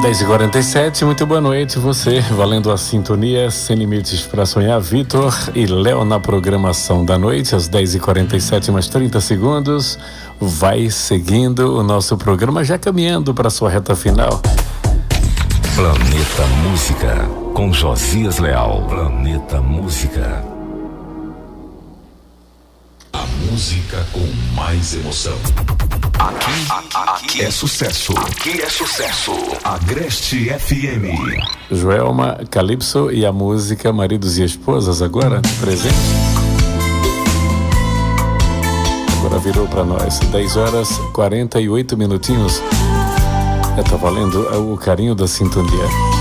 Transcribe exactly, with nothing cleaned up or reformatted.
dez e quarenta e sete, muito boa noite você, valendo a sintonia Sem Limites para Sonhar, Vitor e Léo na programação da noite, às dez e quarenta e sete mais trinta segundos, vai seguindo o nosso programa, já caminhando para sua reta final. Planeta Música, com Josias Leal. Planeta Música. A música com mais emoção. Aqui, aqui, aqui é sucesso. Aqui é sucesso. Agreste F M. Joelma, Calypso e a música Maridos e Esposas agora presente. Agora virou para nós dez horas e quarenta e oito minutinhos. É, tá valendo o carinho da sintonia.